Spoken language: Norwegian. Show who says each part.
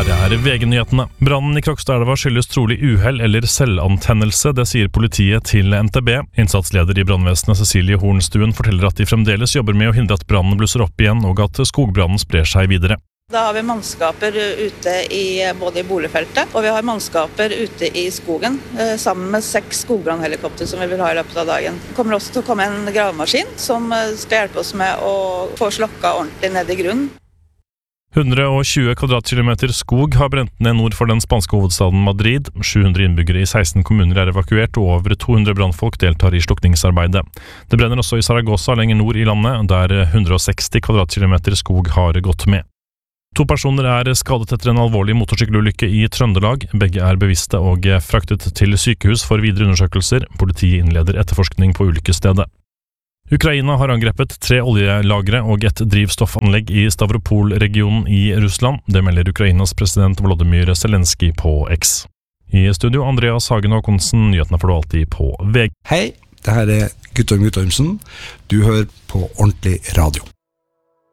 Speaker 1: Her VG-nyhetene. Brannen I Krokstadelva skyldes trolig uhell eller selvantennelse, det sier politiet til NTB. Innsatsleder I brannvesenet Cecilie Hornstuen forteller at de fremdeles jobber med å hindre at brannen blusser opp igjen, og at skogbrannen sprer seg videre.
Speaker 2: Da har vi mannskaper ute både I boligfeltet, og vi har mannskaper ute I skogen, sammen med 6 skogbrannhelikopter som vi vil ha I løpet av dagen. Det kommer også til å komme en gravemaskin som skal hjelpe oss med å få slokka ordentlig ned I grunnen.
Speaker 1: 120 kvadratkilometer skog har brent ned nord for den spanske hovedstaden Madrid. 700 innbyggere I 16 kommuner evakuert, og over 200 brannfolk deltar I slukningsarbeidet. Det brenner også I Zaragoza, lenger nord I landet, der 160 kvadratkilometer skog har gått med. 2 personer skadet etter en alvorlig motorsykkelulykke I Trøndelag. Begge bevisste og fraktet til sykehus for videre undersøkelser. Politiet innleder etterforskning på ulykkesstedet. Ukraina har angrepet 3 oljelagre og et drivstoffanlegg I Stavropol-regionen I Russland. Det melder Ukrainas president Volodymyr Zelensky på X. I studio Andreas Hagen Håkonsen, nyhetene får du alltid på VG.
Speaker 3: Hei, det her Guttorm Guttormsen. Du hører på Ordentlig Radio.